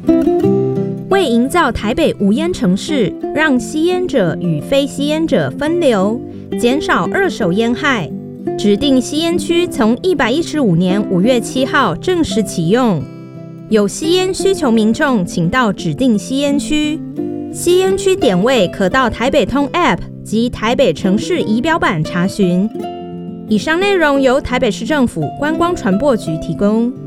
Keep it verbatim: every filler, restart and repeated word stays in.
为营造台北无烟城市，让吸烟者与非吸烟者分流，减少二手烟害，指定吸烟区从一百一十五年五月七号正式启用。有吸烟需求民众，请到指定吸烟区。吸烟区点位可到台北通 App 及台北城市仪表板查询。以上内容由台北市政府观光传播局提供。